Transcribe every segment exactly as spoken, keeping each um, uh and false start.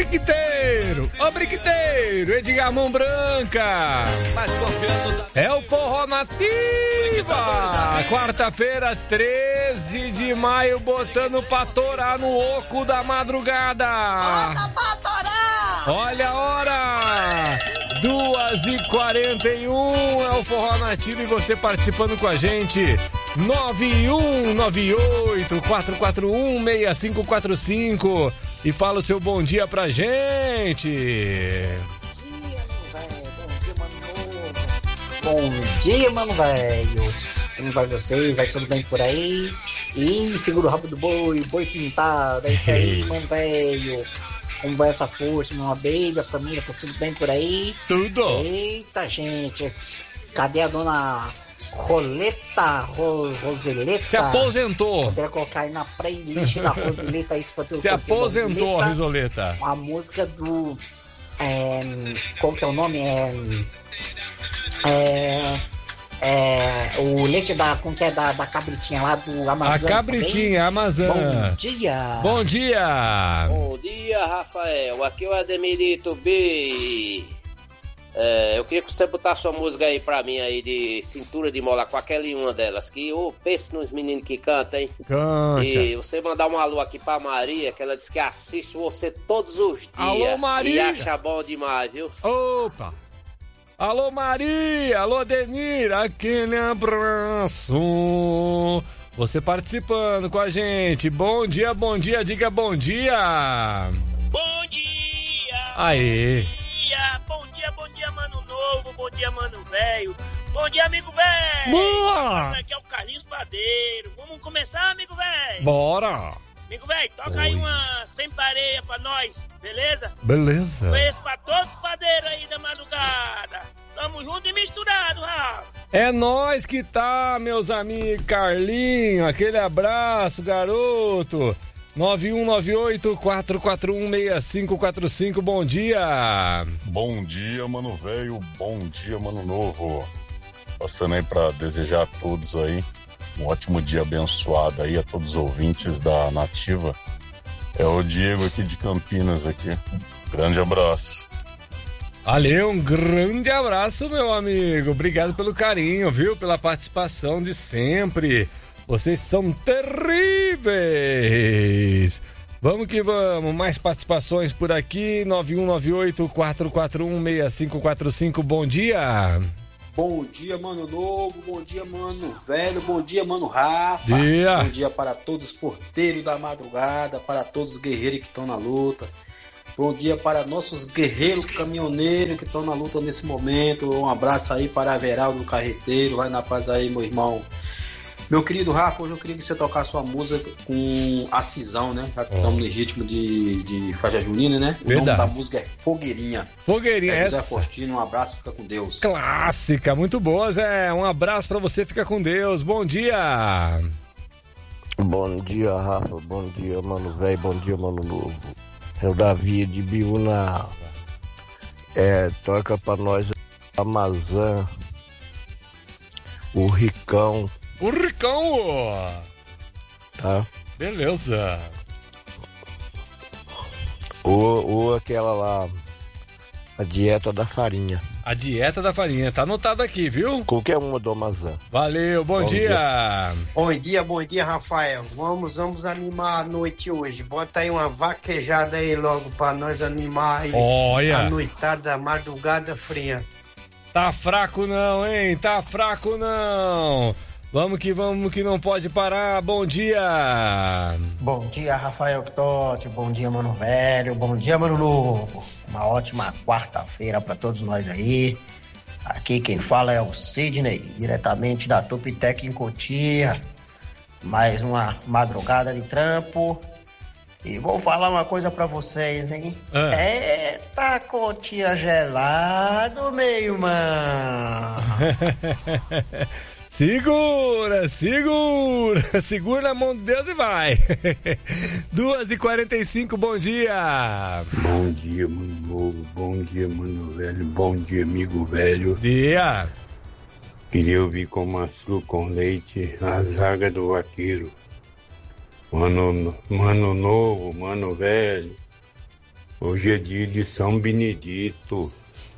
Briquiteiro, ô Briquiteiro, Edgar Mão Branca. É o Forró Nativa. Quarta-feira, treze de maio, botando pra torar no oco da madrugada. Bota pra torar! Olha a hora! duas e quarenta e um é o Forró Nativo e você participando com a gente. nove um nove oito, quatro quatro um, seis cinco quatro cinco e fala o seu bom dia pra gente. Bom dia, mano velho. Como vai vocês? Vai tudo bem por aí? E segura o rabo do boi, boi pintado. É isso aí, mano velho. Como vai essa força, meu beijo, a família, tá tudo bem por aí? Tudo. Eita, gente. Cadê a dona Roleta, Ro, Roseleta? Se aposentou. Poderia colocar aí na playlist da Roseleta isso pra ter o Se aposentou, Roseleta. A música do... É, como que é o nome? É... É... É, o leite da, como que é, da, da cabritinha lá do Amazon. A cabritinha, Amazon. Bom dia. Bom dia. Bom dia, Rafael. Aqui é o Ademirito B. É, eu queria que você botasse uma música aí pra mim aí de cintura de mola, com aquela e uma delas. Que ô, oh, pense nos meninos que cantam, hein? Canta. E você mandar um alô aqui pra Maria, que ela disse que assiste você todos os dias. Alô, Maria. E acha bom demais, viu? Opa. Alô, Maria! Alô, Denir! Aquele abraço! Você participando com a gente. Bom dia, bom dia, diga bom dia! Bom dia! Aê! Bom dia, bom dia, bom dia, mano novo, bom dia, mano velho! Bom dia, amigo velho! Boa! Aqui é o Carlinhos Padeiro. Vamos começar, amigo velho? Bora! Amigo velho, toca Oi. aí uma sem pareia pra nós, beleza? Beleza! Beijo pra todos os padeiros aí da madrugada. Tamo junto e misturado, Rafa. É nós que tá, meus amigos. Carlinho, aquele abraço, garoto. nove um nove oito, quatro quatro um, seis cinco quatro cinco, bom dia. Bom dia, mano velho. Bom dia, mano novo. Passando aí pra desejar a todos aí um ótimo dia abençoado aí, a todos os ouvintes da Nativa. É o Diego aqui de Campinas aqui. Grande abraço. Valeu, um grande abraço, meu amigo. Obrigado pelo carinho, viu? Pela participação de sempre. Vocês são terríveis. Vamos que vamos. Mais participações por aqui. nove um nove oito, quatro quatro um, seis cinco quatro cinco. Bom dia. Bom dia, mano novo, bom dia, mano velho, bom dia, mano Rafa. Dia. Bom dia para todos os porteiros da madrugada, para todos os guerreiros que estão na luta. Bom dia para nossos guerreiros caminhoneiros que estão na luta nesse momento. Um abraço aí para Everaldo Carreteiro, vai na paz aí, meu irmão. Meu querido Rafa, hoje eu queria que você tocasse sua música com a Cisão, né? Já que estamos no ritmo de, de faixa junina, né? O Verdade. nome da música é Fogueirinha. Fogueirinha, é José essa. Faustino, um abraço, fica com Deus. Clássica, muito boa, Zé. Um abraço pra você, fica com Deus. Bom dia. Bom dia, Rafa. Bom dia, mano velho. Bom dia, mano novo. É o Davi de Biúna. É, toca pra nós a Amazon, o Ricão. O Ricão, ó. Tá? Beleza. Ou, ou aquela lá, a dieta da farinha. A dieta da farinha, tá anotado aqui, viu? Qualquer uma do Amazon. Valeu, bom, Bom dia. dia. Bom dia, bom dia, Rafael. Vamos, vamos animar a noite hoje. Bota aí uma vaquejada aí logo pra nós animar aí. Olha. A noitada, madrugada fria. Tá fraco não, hein? Tá fraco não. Vamos que vamos que não pode parar. Bom dia. Bom dia, Rafael Totti. Bom dia, mano velho. Bom dia, mano novo. Uma ótima quarta-feira pra todos nós aí. Aqui quem fala é o Sidney, diretamente da Tupitec em Cotia. Mais uma madrugada de trampo. E vou falar uma coisa pra vocês, hein? Ah. Eita, Cotia gelado, meu irmão. Segura, segura, segura na mão de Deus e vai. duas e quarenta e cinco, bom dia. Bom dia, mano novo, bom dia, mano velho, bom dia, amigo velho. Dia. Queria ouvir com maçã com leite a zaga do vaqueiro. Mano, mano novo, mano velho, Hoje é dia de São Benedito.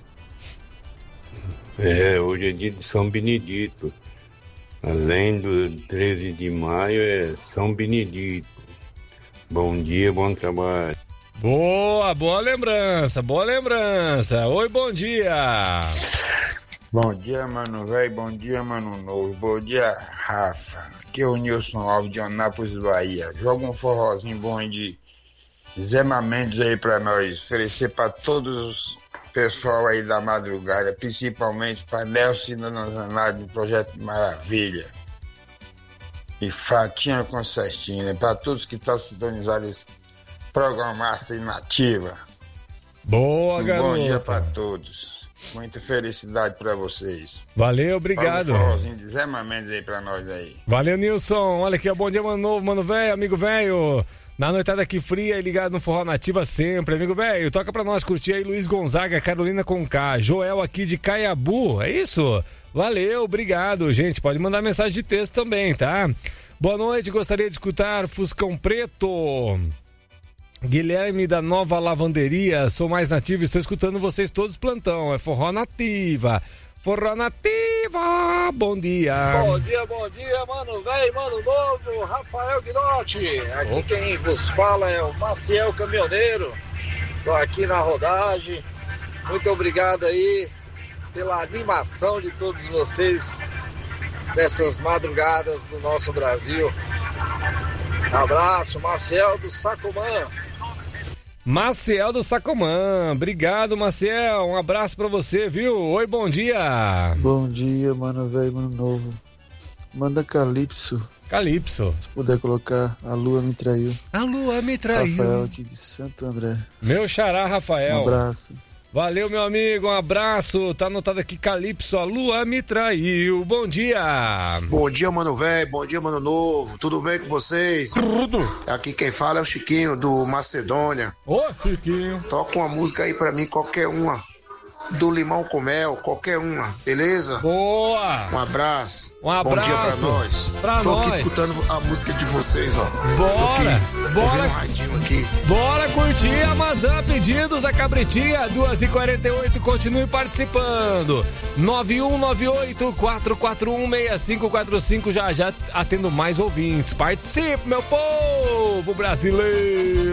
É, hoje é dia de São Benedito. Além do treze de maio é São Benedito. Bom dia, bom trabalho. Boa, boa lembrança, boa lembrança. Oi, bom dia. Bom dia, mano velho, bom dia, mano novo, bom dia, Rafa. Aqui é o Nilson Alves de Anápolis, Bahia. Joga um forrozinho bom de Zé Mendes aí pra nós, oferecer pra todos os pessoal aí da madrugada, principalmente pra Nelson e Dona Zanardi do Projeto Maravilha. E Fatinha Concertina, pra todos que estão sintonizados esse programa aí nativa. Boa, um garoto. Bom dia pra todos. Muita felicidade pra vocês. Valeu, obrigado. Fala um forrozinho de Zé Mendes aí pra nós aí. Valeu, Nilson. Olha aqui, ó, bom dia, mano novo, mano velho, amigo velho. Na noitada aqui fria e ligado no Forró Nativa sempre, amigo velho. Toca pra nós curtir aí Luiz Gonzaga, Carolina Conká, Joel aqui de Caiabu, é isso? Valeu, obrigado, gente. Pode mandar mensagem de texto também, tá? Boa noite, gostaria de escutar Fuscão Preto. Guilherme da Nova Lavanderia, sou mais nativo, estou escutando vocês todos plantão, é Forró Nativa. Forró Nativa, bom dia. Bom dia, bom dia, mano velho, mano novo, Rafael Guinotti. Aqui oh. Quem vos fala é o Maciel Caminhoneiro. Tô aqui na rodagem. Muito obrigado aí pela animação de todos vocês nessas madrugadas do nosso Brasil. Abraço, Maciel do Sacomã. Maciel do Sacomã, obrigado, Maciel, um abraço pra você, viu? Oi, bom dia. Bom dia, mano velho, mano novo. Manda Calypso. Calypso. Se puder colocar A Lua Me Traiu. A Lua Me Traiu. Rafael aqui de Santo André. Meu xará, Rafael. Um abraço. Valeu, meu amigo, um abraço. Tá anotado aqui Calypso, A Lua Me Traiu. Bom dia. Bom dia, mano velho, bom dia, mano novo. Tudo bem com vocês? Tudo. Aqui quem fala é o Chiquinho, do Macedônia. Ô, Chiquinho. Toca uma música aí pra mim, qualquer uma. Do Limão com Mel, qualquer uma, beleza? Boa! Um abraço. Um abraço. Bom dia pra nós. Pra Tô nós. aqui escutando a música de vocês, ó. Bora! Bora! Um radinho aqui. Bora curtir a Amazã Pedidos, a Cabritinha, duas e quarenta e oito, continue participando. nove um nove oito, quatro quatro um, seis cinco quatro cinco, já já atendo mais ouvintes. Participe, meu povo brasileiro!